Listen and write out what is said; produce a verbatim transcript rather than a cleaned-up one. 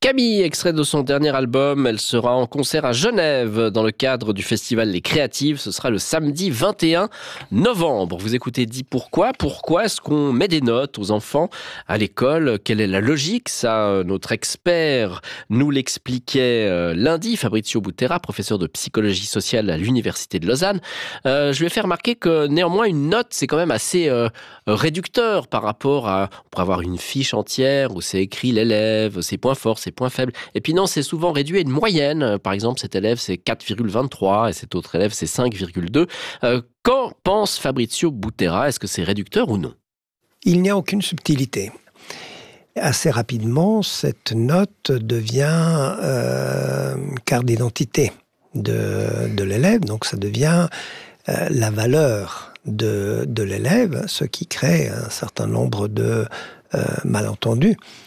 Camille, extrait de son dernier album, elle sera en concert à Genève dans le cadre du festival Les Créatives. Ce sera le samedi vingt et un novembre. Vous écoutez Dis Pourquoi. Pourquoi est-ce qu'on met des notes aux enfants à l'école? Quelle est la logique? Ça, notre expert nous l'expliquait lundi, Fabrizio Butera, professeur de psychologie sociale à l'Université de Lausanne. Euh, je lui ai fait remarquer que néanmoins une note, c'est quand même assez euh, réducteur par rapport à... On pourrait avoir une fiche entière où c'est écrit l'élève, ses points forts, ses points faibles. Et puis non, c'est souvent réduit à une moyenne. Par exemple, cet élève, c'est quatre virgule vingt-trois et cet autre élève, c'est cinq virgule deux. Euh, qu'en pense Fabrizio Butera? Est-ce que c'est réducteur ou non? Il n'y a aucune subtilité. Assez rapidement, cette note devient euh, carte d'identité de, de l'élève. Donc ça devient euh, la valeur de, de l'élève, ce qui crée un certain nombre de euh, malentendus.